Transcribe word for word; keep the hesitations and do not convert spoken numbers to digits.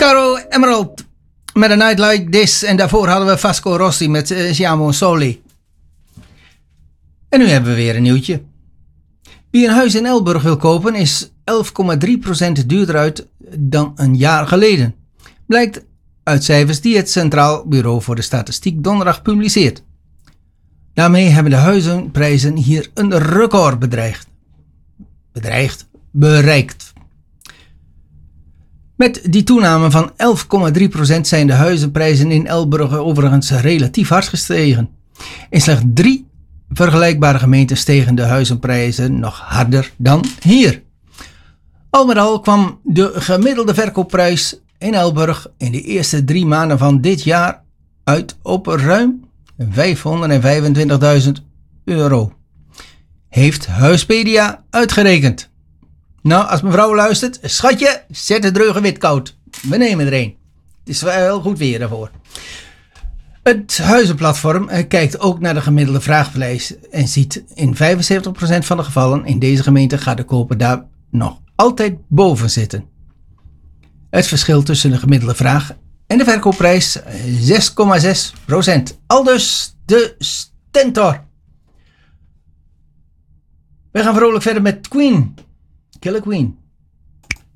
Caro Emerald met A Night Like This. En daarvoor hadden we Vasco Rossi met uh, Siamo Soli. En nu hebben we weer een nieuwtje. Wie een huis in Elburg wil kopen is elf komma drie procent duurder uit dan een jaar geleden. Blijkt uit cijfers die het Centraal Bureau voor de Statistiek donderdag publiceert. Daarmee hebben de huizenprijzen hier een record bedreigd. Bedreigd? Bereikt. Met die toename van elf komma drie procent zijn de huizenprijzen in Elburg overigens relatief hard gestegen. In slechts drie vergelijkbare gemeenten stegen de huizenprijzen nog harder dan hier. Al met al kwam de gemiddelde verkoopprijs in Elburg in de eerste drie maanden van dit jaar uit op ruim vijfhonderdvijfentwintigduizend euro. Heeft Huispedia uitgerekend. Nou, als mevrouw luistert, schatje, zet het dreugen wit koud. We nemen er een. Het is wel goed weer daarvoor. Het huizenplatform kijkt ook naar de gemiddelde vraagprijs en ziet in vijfenzeventig procent van de gevallen in deze gemeente gaat de koper daar nog altijd boven zitten. Het verschil tussen de gemiddelde vraag en de verkoopprijs zes komma zes procent. Aldus de Stentor. We gaan vrolijk verder met Queen. Killer Queen.